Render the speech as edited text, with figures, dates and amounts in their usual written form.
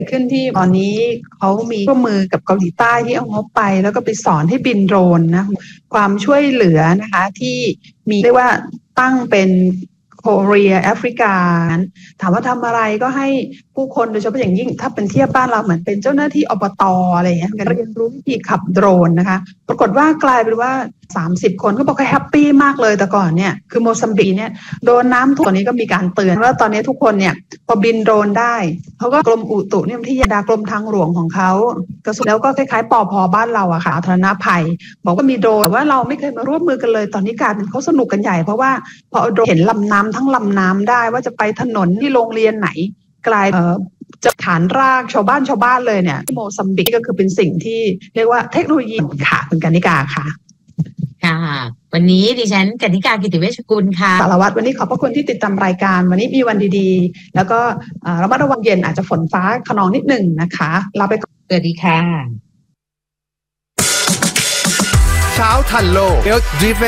ขึ้นที่ตอนนี้เขามีร่วมมือกับเกาหลีใต้ที่เอางบไปแล้วก็ไปสอนให้บินโดรนนะความช่วยเหลือนะคะที่มีเรียกว่าตั้งเป็นโคเรียแอฟริกาถามว่าทำอะไรก็ให้ผู้คนโดยเฉพาะอย่างยิ่งถ้าเป็นเทียบบ้านเราเหมือนเป็นเจ้าหน้าที่อบต.อะไรอย่างเงี้ยเรียนรู้วิธีขับโดรนนะคะปรากฏว่ากลายเป็นว่า30 คนก็บอกว่าแฮปปี้มากเลยแต่ก่อนเนี่ยคือโมซัมบิกเนี่ยโดนน้ำท่วมตอนนี้ก็มีการเตือนว่าตอนนี้ทุกคนเนี่ยพอบินโดรนได้เขาก็กรมอุตุนิยมวิทยากรมทางหลวงของเขาแล้วก็คล้ายๆปภ.บ้านเราอะค่ะสาธารณภัยบอกว่ามีโดรนแต่ว่าเราไม่เคยมาร่วมมือกันเลยตอนนี้กลายเป็นเขาสนุกกันใหญ่เพราะว่าพอโดรนเห็นลำน้ำทั้งลำน้ำได้ว่าจะไปถนนที่โรงเรียนไหนกลายจะฐานรากชาวบ้านเลยเนี่ยที่โมซัมบิกก็คือเป็นสิ่งที่เรียกว่าเทคโนโลยีค่ะคุณกนิกาค่ะค่ะวันนี้ดิฉันกนิกากิติเวชกุลค่ะสารวัตรวันนี้ขอบพระคุณที่ติดตามรายการวันนี้มีวันดีๆแล้วก็ระมัดระวังเย็นอาจจะฝนฟ้าคะนองนิดหนึ่งนะคะลาไปก่อนสวัสดีค่ะเช้าทันโลก